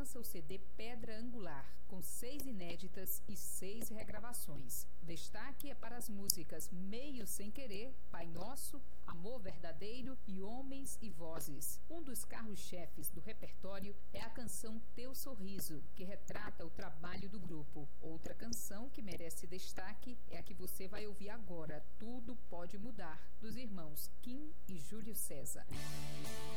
lança o CD Pedra Angular, com 6 inéditas e 6 regravações. Destaque é para as músicas Meio Sem Querer, Pai Nosso, Amor Verdadeiro e Homens e Vozes. Um dos carros-chefes do repertório é a canção Teu Sorriso, que retrata o trabalho do grupo. Outra canção que merece destaque é a que você vai ouvir agora, Tudo Pode Mudar, dos irmãos Kim e Júlio César.